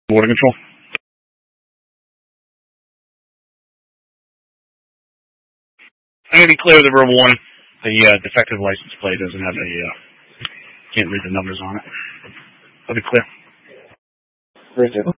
Border Control. I'm going to be clear the verbal warning. The defective license plate doesn't have can't read the numbers on it. I'll be clear. Richard.